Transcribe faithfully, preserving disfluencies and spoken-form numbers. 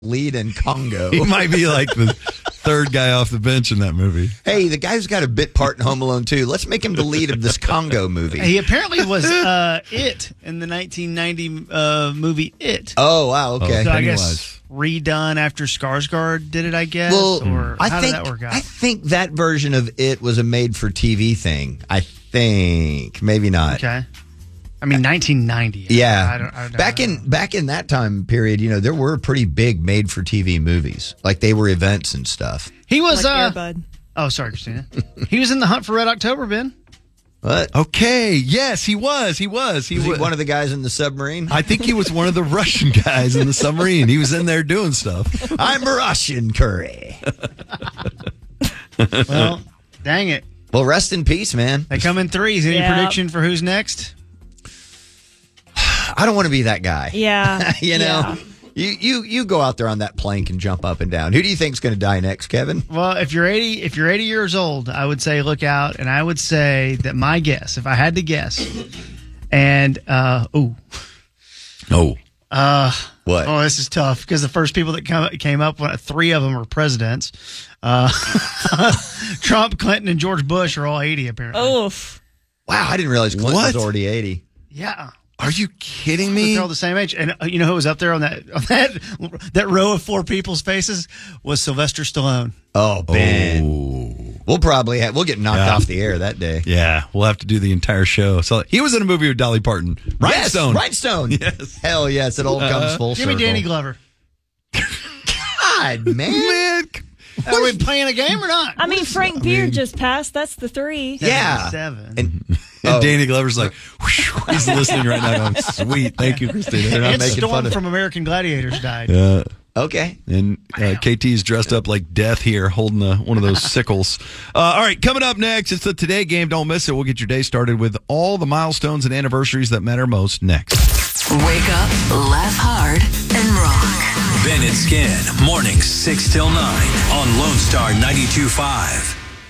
lead in Congo. He might be like the third guy off the bench in that movie. Hey, the guy who's got a bit part in Home Alone two. Let's make him the lead of this Congo movie. He apparently was uh, It in the nineteen ninety uh, movie It. Oh, wow. Okay. So I Pennywise. guess redone after Skarsgård did it, I guess? Well, or I how think did that work out? I think that version of It was a made-for-T V thing. I think. Maybe not. Okay. I mean, nineteen ninety. Yeah. I don't, I don't back know. in back in that time period, you know, there were pretty big made-for-T V movies. Like, they were events and stuff. He was, Like uh, Air Bud. oh, sorry, Christina. He was in The Hunt for Red October, Ben. What? Okay, yes, he was. He was. He Was he was one of the guys in the submarine? I think he was one of the Russian guys in the submarine. He was in there doing stuff. I'm Russian Curry. Well, dang it. Well, rest in peace, man. They come in threes. Any Yeah. prediction for who's next? I don't want to be that guy. Yeah. You know, Yeah. you, you you go out there on that plank and jump up and down. Who do you think's going to die next, Kevin? Well, if you're eighty, if you're eighty years old, I would say look out, and I would say that my guess, if I had to guess, and uh, ooh, Oh, uh, What? oh, this is tough because the first people that come, came up, three of them were presidents. Uh, Trump, Clinton, and George Bush are all eighty apparently. Oof. Wow, I didn't realize Clinton What? was already eighty. Yeah. are you kidding But me? they're all the same age, and uh, you know who was up there on that on that that row of four people's faces was Sylvester Stallone. Oh, Ben. Oh. We'll probably have, we'll get knocked Yeah. off the air that day. Yeah, we'll have to do the entire show. So he was in a movie with Dolly Parton. Rhinestone. Yes, Rhinestone. Yes. Hell yes, it all comes full Give me circle. Danny Glover. God, man. Man, Are we playing a game or not? I mean, Frank Beard just passed. That's the three. Yeah. Seven. And, and oh, Danny Glover's like, whew, he's listening right now going, sweet, thank you, Christina. They're not And making Storm fun of from American Gladiators died. Uh, Okay. and uh, K T's dressed up like death here, holding a, one of those sickles. Uh, all right, coming up next, it's the Today Game. Don't miss it. We'll get your day started with all the milestones and anniversaries that matter most next. Wake up, laugh hard, and rock. Ben and Skin, mornings six till nine on Lone Star ninety-two point five.